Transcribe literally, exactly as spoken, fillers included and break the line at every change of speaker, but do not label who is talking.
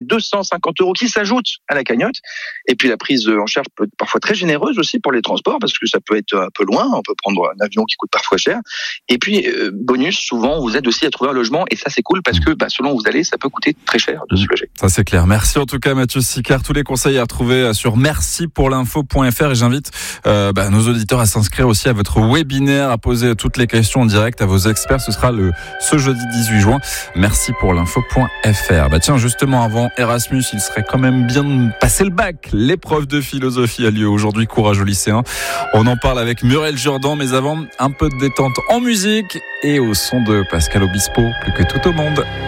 deux cent cinquante euros qui s'ajoutent à la cagnotte. Et puis la prise en charge peut être parfois très généreuse aussi pour les transports, parce que ça peut être un peu loin, on peut prendre un avion qui coûte parfois cher. Et puis, euh, bonus, souvent, on vous aide aussi à trouver un logement, et ça c'est cool, parce que bah, selon où vous allez, ça peut coûter très cher de se loger.
Ça c'est clair. Merci en tout cas Mathieu Sicard. Tous les conseils à retrouver sur merci pour l'info point f r, et j'invite euh, bah, nos auditeurs à s'inscrire aussi à votre webinaire, à poser toutes les questions en direct à vos experts. Ce sera le ce jeudi dix-huit juin. merci pour l'info point f r. Bah tiens, justement avant Erasmus, il serait quand même bien de passer le bac. L'épreuve de philosophie a lieu aujourd'hui. Courage aux lycéens. On en parle avec Muriel Jourdan, mais avant, un peu de détente en musique et au son de Pascal Obispo, plus que tout au monde.